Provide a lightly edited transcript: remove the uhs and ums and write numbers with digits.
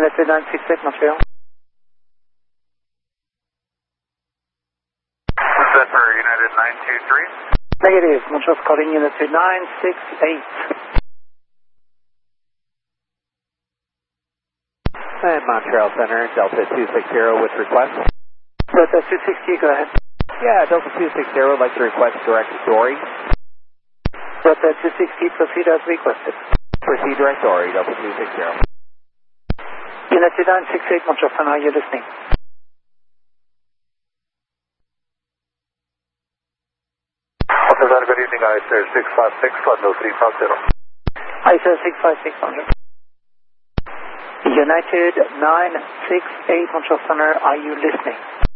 United 968 Montreal. What's that for United 923? Negative. Montreal's calling United 968. And Montreal Center, Delta 260 with request. Delta 260, go ahead. Yeah, Delta 260 would like to request direct dory. Delta 260, proceed as requested. Proceed direct dory, Delta 260. United 968 Montreal Center, are you listening? Good evening, ISR 656, London 350. ISR 656 Montreal. United 968 Montreal Center, are you listening?